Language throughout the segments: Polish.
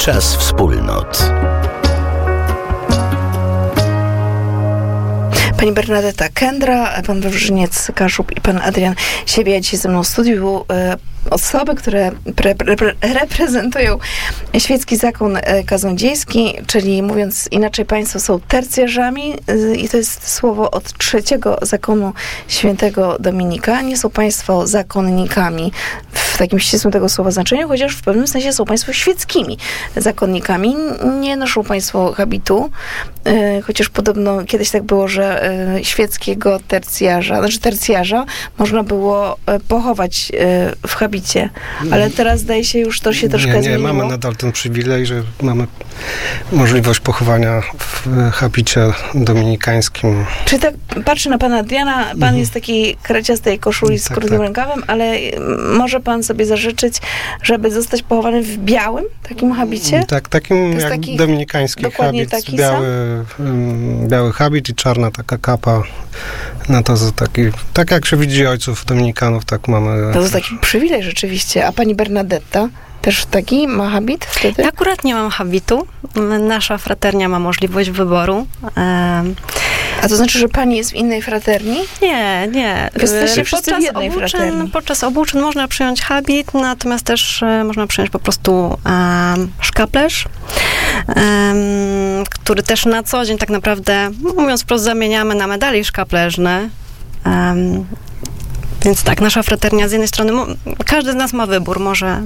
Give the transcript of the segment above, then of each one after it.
Czas wspólnot. Pani Bernadeta Kędra, pan Wawrzyniec Kaszub i pan Adrian Siebie dzisiaj ze mną w studiu. Osoby, które reprezentują świecki zakon kaznodziejski, czyli mówiąc inaczej, państwo są tercjarzami i to jest słowo od trzeciego zakonu świętego Dominika. Nie są państwo zakonnikami w takim ścisłym tego słowa znaczeniu, chociaż w pewnym sensie są państwo świeckimi zakonnikami. Nie noszą państwo habitu, chociaż podobno kiedyś tak było, że świeckiego tercjarza można było pochować w habicie. Ale teraz zdaje się już to się troszkę zmieniło. Nie, mamy nadal ten przywilej, że mamy możliwość pochowania w habicie dominikańskim. Czyli tak patrzę na pana Adriana, pan jest taki kraciastej koszuli z krótkim rękawem, ale może pan sobie zażyczyć, żeby zostać pochowany w białym takim habicie? Tak, takim jak taki dominikański habit, taki biały habit i czarna taka kapa. No to jest taki, tak jak się widzi ojców dominikanów, tak mamy. To jest taki przywilej rzeczywiście. A pani Bernadetta też taki ma habit wtedy? Ja akurat nie mam habitu. Nasza fraternia ma możliwość wyboru. A to znaczy, że pani jest w innej fraterni? Nie. Jesteście wszyscy w jednej fraterni. Podczas obuczyn można przyjąć habit, natomiast też można przyjąć po prostu szkaplerz, który też na co dzień tak naprawdę, mówiąc wprost, zamieniamy na medalię szkaplerzne. Więc tak, nasza fraternia z jednej strony, każdy z nas ma wybór,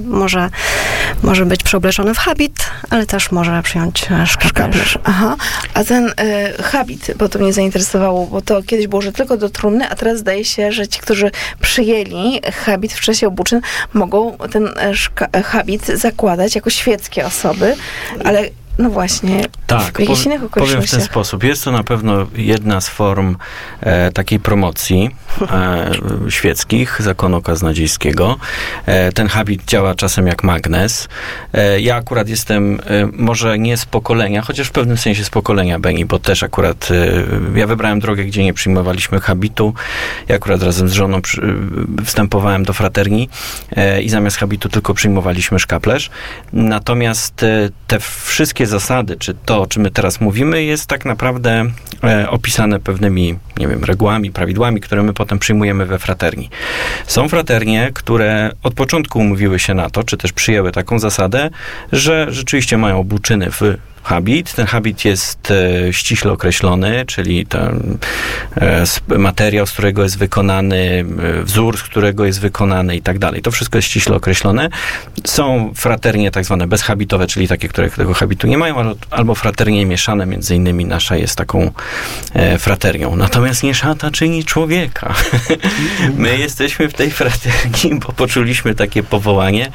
może być przeobleczony w habit, ale też może przyjąć szkaplerz. Aha, a ten habit, bo to mnie zainteresowało, bo to kiedyś było, że tylko do trumny, a teraz zdaje się, że ci, którzy przyjęli habit w czasie obuczyn, mogą ten habit zakładać jako świeckie osoby, ale no właśnie, tak, w jakichś innych okolicznościach. Powiem w ten sposób. Jest to na pewno jedna z form takiej promocji świeckich zakonu kaznodziejskiego. Ten habit działa czasem jak magnes. Ja akurat jestem może nie z pokolenia, chociaż w pewnym sensie z pokolenia Beni, bo też akurat ja wybrałem drogę, gdzie nie przyjmowaliśmy habitu. Ja akurat razem z żoną wstępowałem do fraterni i zamiast habitu tylko przyjmowaliśmy szkaplerz. Natomiast te wszystkie zasady, czy to, o czym my teraz mówimy, jest tak naprawdę opisane pewnymi, nie wiem, regułami, prawidłami, które my potem przyjmujemy we fraterni. Są fraternie, które od początku umówiły się na to, czy też przyjęły taką zasadę, że rzeczywiście mają obuczyny w habit. Ten habit jest ściśle określony, czyli ten materiał, z którego jest wykonany, wzór, z którego jest wykonany i tak dalej. To wszystko jest ściśle określone. Są fraternie tak zwane bezhabitowe, czyli takie, które tego habitu nie mają, albo fraternie mieszane, między innymi nasza jest taką fraternią. Natomiast nie szata czyni człowieka. My jesteśmy w tej fraterni, bo poczuliśmy takie powołanie.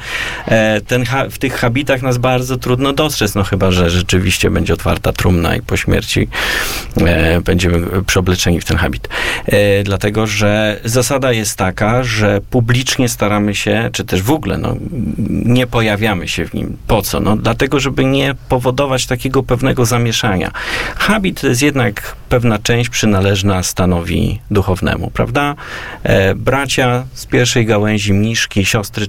W tych habitach nas bardzo trudno dostrzec, no chyba, że rzeczywiście będzie otwarta trumna i po śmierci będziemy przeobleczeni w ten habit. Dlatego, że zasada jest taka, że publicznie staramy się, czy też w ogóle nie pojawiamy się w nim. Po co? Dlatego, żeby nie powodować takiego pewnego zamieszania. Habit to jest jednak pewna część przynależna stanowi duchownemu, prawda? Bracia z pierwszej gałęzi, mniszki, siostry